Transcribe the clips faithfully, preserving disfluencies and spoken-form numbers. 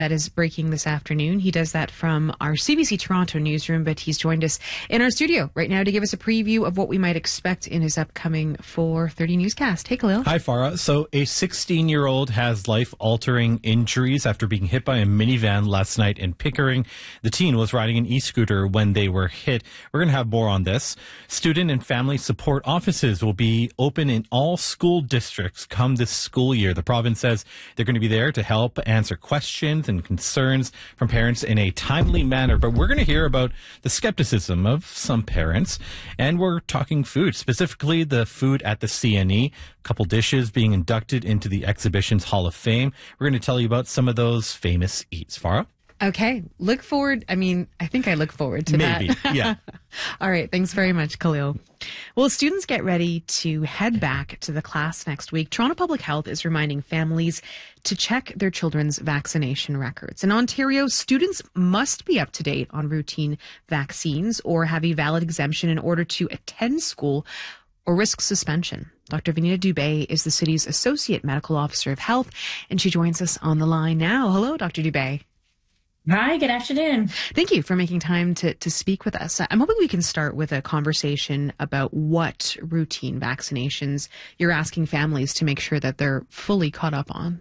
that is breaking this afternoon. He does that from our C B C Toronto newsroom, but he's joined us in our studio right now to give us a preview of what we might expect in his upcoming four thirty newscast. Hey, Khalil. Hi, Farah. So a sixteen-year-old has life-altering injuries after being hit by a minivan last night in Pickering. The teen was riding an e-scooter when they were hit. We're going to have more on this. Student and family support offices will be open in all school districts come this school year. The province says they're going to be there to help answer questions and concerns from parents in a timely manner. But we're going to hear about the skepticism of some parents, and we're talking food, specifically the food at the C N E. A couple dishes being inducted into the exhibition's Hall of Fame. We're going to tell you about some of those famous eats. Farah? Okay. Look forward. I mean, I think I look forward to Maybe, that. Maybe, yeah. All right. Thanks very much, Khalil. Well, students get ready to head back to the class next week. Toronto Public Health is reminding families to check their children's vaccination records. In Ontario, students must be up to date on routine vaccines or have a valid exemption in order to attend school or risk suspension. Doctor Vanita Dubé is the city's Associate Medical Officer of Health, and she joins us on the line now. Hello, Doctor Dubé. Hi, good afternoon. Thank you for making time to, to speak with us. I'm hoping we can start with a conversation about what routine vaccinations you're asking families to make sure that they're fully caught up on.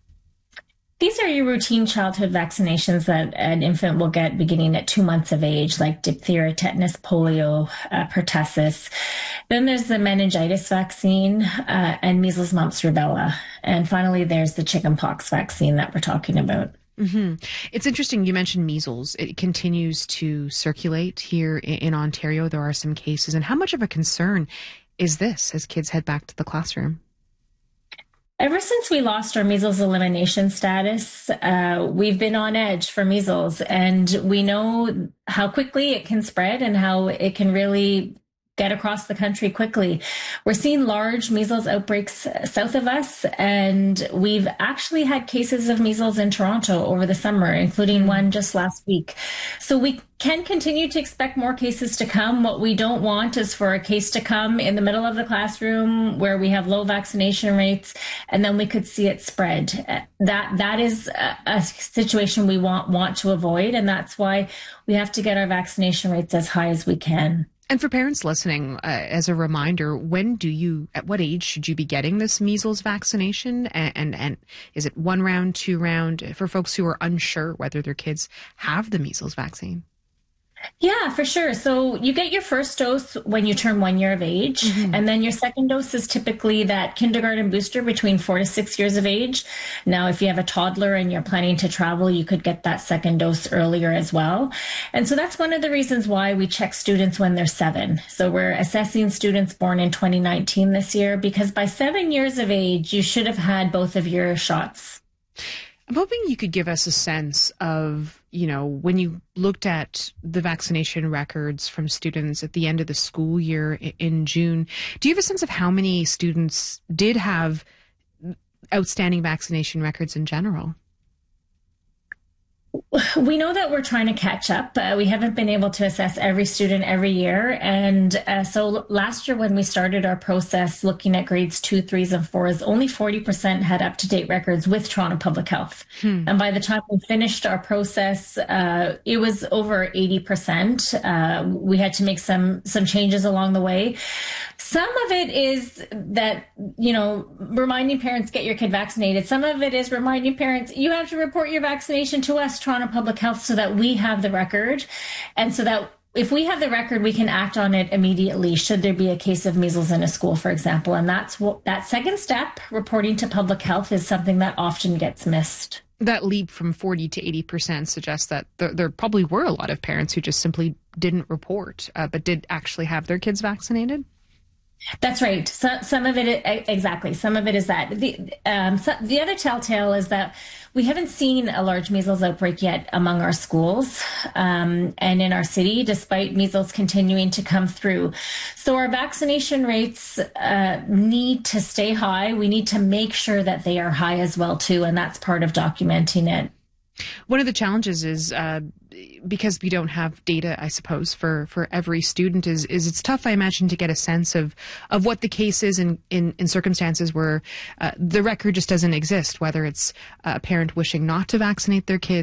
These are your routine childhood vaccinations that an infant will get beginning at two months of age, like diphtheria, tetanus, polio, uh, pertussis. Then there's the meningitis vaccine uh, and measles, mumps, rubella. And finally, there's the chickenpox vaccine that we're talking about. Mm-hmm. It's interesting. You mentioned measles. It continues to circulate here in, in Ontario. There are some cases. And how much of a concern is this as kids head back to the classroom? Ever since we lost our measles elimination status, uh, we've been on edge for measles. And we know how quickly it can spread and how it can really get across the country quickly. We're seeing large measles outbreaks south of us, and we've actually had cases of measles in Toronto over the summer, including one just last week. So we can continue to expect more cases to come. What we don't want is for a case to come in the middle of the classroom where we have low vaccination rates, and then we could see it spread. That that is a, a situation we want want to avoid, and that's why we have to get our vaccination rates as high as we can. And for parents listening, uh, as a reminder, when do you, at what age should you be getting this measles vaccination? And, and, and is it one round, two round, for folks who are unsure whether their kids have the measles vaccine? Yeah, for sure. So you get your first dose when you turn one year of age. Mm-hmm. And then your second dose is typically that kindergarten booster between four to six years of age. Now, if you have a toddler and you're planning to travel, you could get that second dose earlier as well. And so that's one of the reasons why we check students when they're seven. So we're assessing students born in twenty nineteen this year, because by seven years of age, you should have had both of your shots. I'm hoping you could give us a sense of, you know, when you looked at the vaccination records from students at the end of the school year in June, do you have a sense of how many students did have outstanding vaccination records in general? We know that we're trying to catch up. Uh, we haven't been able to assess every student every year. And uh, so last year when we started our process looking at grades two, threes, and fours, only forty percent had up-to-date records with Toronto Public Health. Hmm. And by the time we finished our process, uh, it was over eighty percent. Uh, we had to make some, some changes along the way. Some of it is that, you know, reminding parents, get your kid vaccinated. Some of it is reminding parents, you have to report your vaccination to us, Toronto Public Health, so that we have the record. And so that if we have the record, we can act on it immediately should there be a case of measles in a school, for example. And that's what that second step, reporting to public health, is something that often gets missed. That leap from forty to eighty percent suggests that there, there probably were a lot of parents who just simply didn't report, uh, but did actually have their kids vaccinated. That's right. So, some of it, exactly. Some of it is that. The, um, so the other telltale is that we haven't seen a large measles outbreak yet among our schools um, and in our city, despite measles continuing to come through. So our vaccination rates uh, need to stay high. We need to make sure that they are high as well, too, and that's part of documenting it. One of the challenges is uh, because we don't have data, I suppose, for, for every student is is it's tough, I imagine, to get a sense of, of what the case is in, in, in circumstances where uh, the record just doesn't exist, whether it's a parent wishing not to vaccinate their kids,